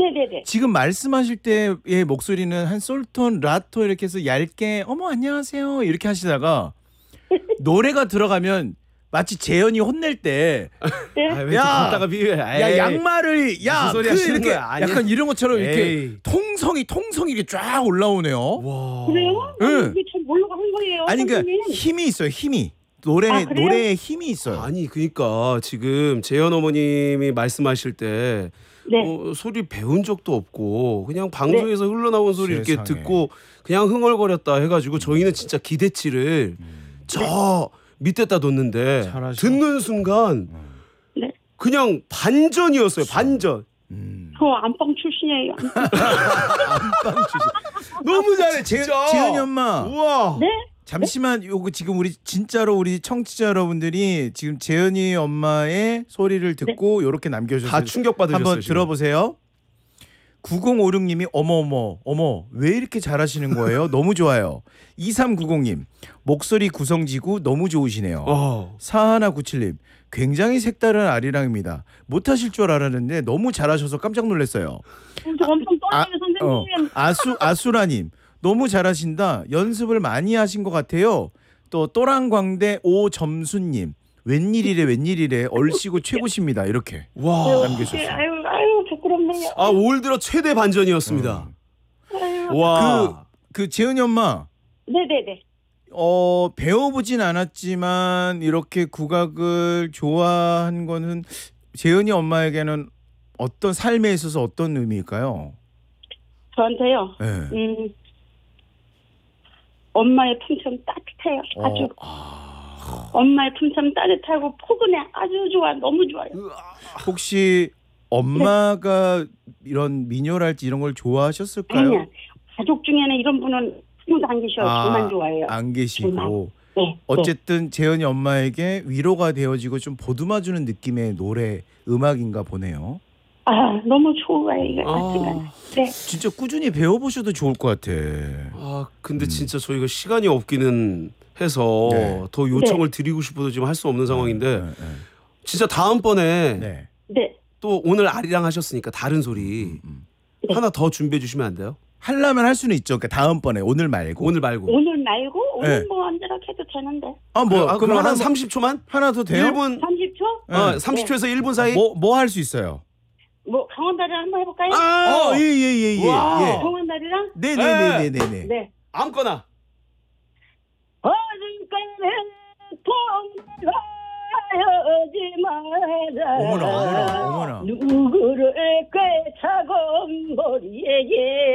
네네네. 지금 말씀하실 때의 목소리는 한 솔톤, 라토 이렇게 해서 얇게 어머 안녕하세요 이렇게 하시다가 노래가 들어가면 마치 재현이 혼낼 때 네. 왜 갖다가 비유해? 야 양말을 야 무슨 소리 그 하시는 이렇게 거야? 아니야. 약간 이런 것처럼 이렇게 에이. 통성이 이렇게 쫙 올라오네요. 와. 그래요? 응. 이게 잘 모르고 한 거예요. 아니 그러니까 선생님. 힘이 있어요. 힘이 그래요? 노래에 힘이 있어요. 아니 그러니까 지금 재현 어머님이 말씀하실 때 네. 소리 배운 적도 없고 그냥 방송에서 흘러나온 소리 이렇게 세상에. 듣고 그냥 흥얼거렸다 해가지고 저희는 진짜 기대치를 저 밑에다 뒀는데 잘하셔. 듣는 순간 네. 그냥 반전이었어요. 반전. 저 안방 출신이에요. 너무 잘해 진짜. 재현이 엄마. 우와. 네? 잠시만 요거 지금 우리 진짜로 우리 청취자 여러분들이 지금 재현이 엄마의 소리를 듣고 요렇게 남겨주셨어요. 다 충격받으셨어요. 한번 지금. 들어보세요. 9056님이 어머 왜 이렇게 잘하시는 거예요? 너무 좋아요. 2390님 목소리 구성지구 너무 좋으시네요. 4197님 굉장히 색다른 아리랑입니다. 못하실 줄 알았는데 너무 잘하셔서 깜짝 놀랐어요. 저 엄청 떨리는 선생님. 아수라님 너무 잘하신다. 연습을 많이 하신 것 같아요. 또 또랑광대 오점수님 웬일이래 얼씨구 최고십니다. 이렇게 와. 남겨주셨어요. 아유 부끄럽네요. 올 들어 최대 반전이었습니다. 아유. 와. 그 재은이 엄마 네네네. 배워보진 않았지만 이렇게 국악을 좋아한 거는 재은이 엄마에게는 어떤 삶에 있어서 어떤 의미일까요? 저한테요. 네. 엄마의 품처럼 따뜻해요. 아주. 엄마의 품처럼 따뜻하고 포근해. 아주 좋아. 너무 좋아요. 혹시 엄마가 이런 민요랄지 이런 걸 좋아하셨을까요? 아니야. 가족 중에는 이런 분은 아무도 안 계셔요. 저만 좋아해요. 안 계시고. 저만. 네. 어쨌든 재현이 엄마에게 위로가 되어지고 좀 보듬어주는 느낌의 노래 음악인가 보네요. 너무 좋아요. 이거. 네. 진짜 꾸준히 배워보셔도 좋을 것 같아. 근데 진짜 저희가 시간이 없기는 해서 네. 더 요청을 드리고 싶어도 지금 할 수 없는 상황인데 진짜 다음번에 네. 또 오늘 아리랑 하셨으니까 다른 소리 하나 더 준비해 주시면 안 돼요? 하려면 할 수는 있죠. 그러니까 다음번에 오늘 말고. 오늘 말고? 오늘 네. 뭐 언제나 해도 되는데. 그럼 하나 한 30초만? 하나 더 돼요? 1분 30초? 30초에서 1분 사이? 뭐 할 수 있어요? 뭐 강원다리랑 한번 해볼까요? 예. 강원다리랑? 네네네네네. 네. 아무거나. 어딘가에 통하지 마라. 어머나. 누구를 꿰차고 머리에